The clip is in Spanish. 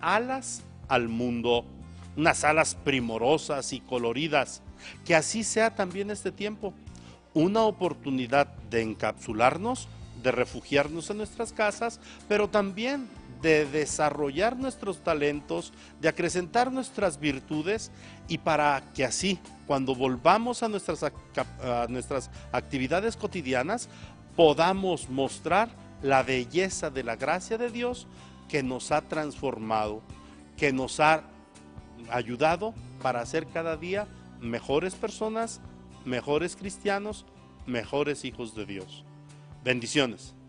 alas al mundo, unas alas primorosas y coloridas. Que así sea también este tiempo, una oportunidad de encapsularnos, de refugiarnos en nuestras casas, pero también de desarrollar nuestros talentos, de acrecentar nuestras virtudes, y para que así, cuando volvamos a nuestras actividades cotidianas, podamos mostrar la belleza de la gracia de Dios que nos ha transformado, que nos ha ayudado para ser cada día mejores personas, mejores cristianos, mejores hijos de Dios. Bendiciones.